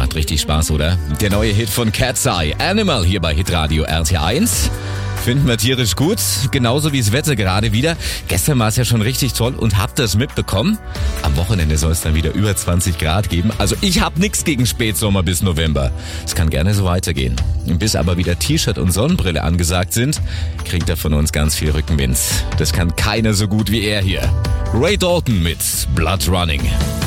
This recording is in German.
Macht richtig Spaß, oder? Der neue Hit von Cat's Eye, Animal, hier bei Hitradio RT1. Finden wir tierisch gut, genauso wie das Wetter gerade wieder. Gestern war es ja schon richtig toll und habt ihr es mitbekommen? Am Wochenende soll es dann wieder über 20 Grad geben. Also ich hab nichts gegen Spätsommer bis November. Es kann gerne so weitergehen. Bis aber wieder T-Shirt und Sonnenbrille angesagt sind, kriegt er von uns ganz viel Rückenwind. Das kann keiner so gut wie er hier. Ray Dalton mit Blood Running.